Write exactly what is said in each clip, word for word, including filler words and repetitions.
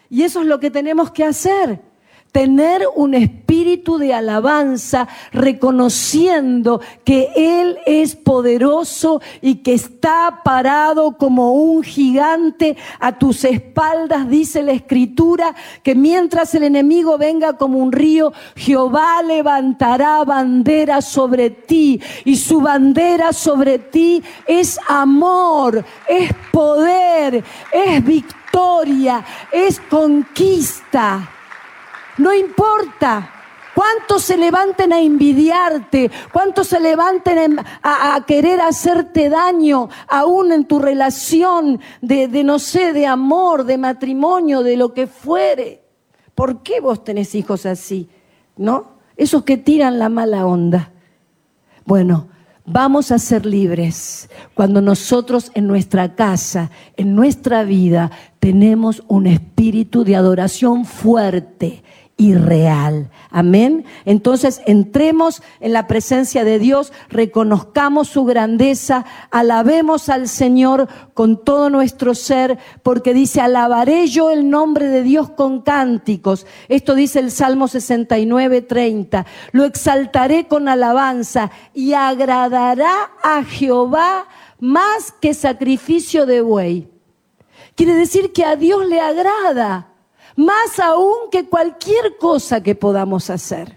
Y eso es lo que tenemos que hacer. Tener un espíritu de alabanza, reconociendo que Él es poderoso y que está parado como un gigante a tus espaldas. Dice la Escritura que mientras el enemigo venga como un río, Jehová levantará bandera sobre ti, y su bandera sobre ti es amor, es poder, es victoria, es conquista. No importa cuántos se levanten a envidiarte, cuántos se levanten a, a querer hacerte daño, aún en tu relación de, de, no sé, de amor, de matrimonio, de lo que fuere. ¿Por qué vos tenés hijos así? ¿No? Esos que tiran la mala onda. Bueno, vamos a ser libres cuando nosotros en nuestra casa, en nuestra vida, tenemos un espíritu de adoración fuerte y real. Amén. Entonces entremos en la presencia de Dios, reconozcamos su grandeza, alabemos al Señor con todo nuestro ser, porque dice: alabaré yo el nombre de Dios con cánticos. Esto dice el Salmo sesenta y nueve, treinta. Lo exaltaré con alabanza y agradará a Jehová más que sacrificio de buey. Quiere decir que a Dios le agrada más aún que cualquier cosa que podamos hacer.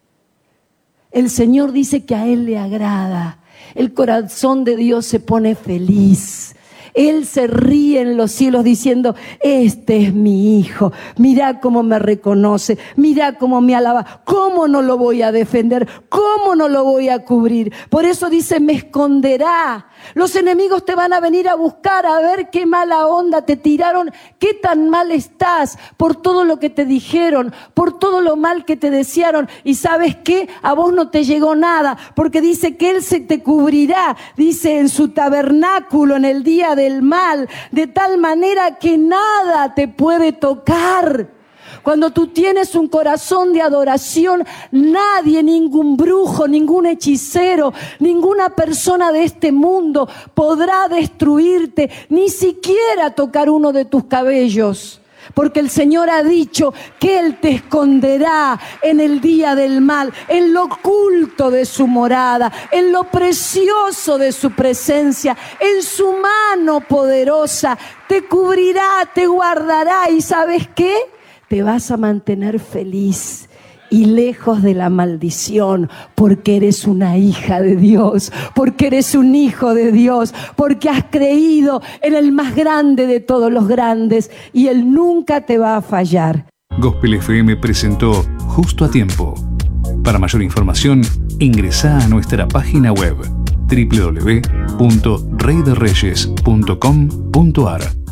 El Señor dice que a Él le agrada. El corazón de Dios se pone feliz. Él se ríe en los cielos diciendo: este es mi hijo, mirá cómo me reconoce, mirá cómo me alaba. ¿Cómo no lo voy a defender? ¿Cómo no lo voy a cubrir? Por eso dice: me esconderá. Los enemigos te van a venir a buscar, a ver qué mala onda te tiraron, qué tan mal estás, por todo lo que te dijeron, por todo lo mal que te desearon. Y ¿sabes qué? A vos no te llegó nada, porque dice que Él se te cubrirá, dice, en su tabernáculo en el día del mal, de tal manera que nada te puede tocar. Cuando tú tienes un corazón de adoración, nadie, ningún brujo, ningún hechicero, ninguna persona de este mundo podrá destruirte, ni siquiera tocar uno de tus cabellos. Porque el Señor ha dicho que Él te esconderá en el día del mal, en lo oculto de su morada, en lo precioso de su presencia, en su mano poderosa. Te cubrirá, te guardará, y ¿sabes qué? Te vas a mantener feliz y lejos de la maldición, porque eres una hija de Dios, porque eres un hijo de Dios, porque has creído en el más grande de todos los grandes, y Él nunca te va a fallar. Gospel F M presentó Justo a Tiempo. Para mayor información, ingresá a nuestra página web doble u doble u doble u punto rey de reyes punto com punto a r.